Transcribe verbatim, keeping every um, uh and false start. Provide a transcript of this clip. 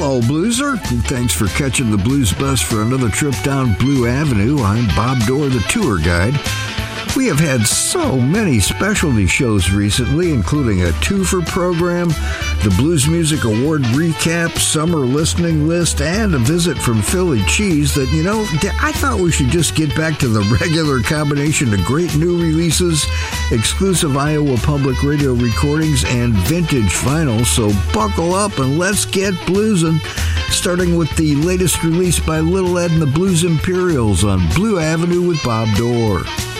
Hello, Blueser. Thanks for catching the Blues Bus for another trip down Blue Avenue. I'm Bob Dorr, the tour guide. We have had so many specialty shows recently, including a twofer program, the Blues Music Award recap, summer listening list, and a visit from Philly Cheese that, you know, I thought we should just get back to the regular combination of great new releases, exclusive Iowa Public Radio recordings, and vintage vinyl. So buckle up and let's get bluesin', starting with the latest release by Little Ed and the Blues Imperials on Blue Avenue with Bob Dorr.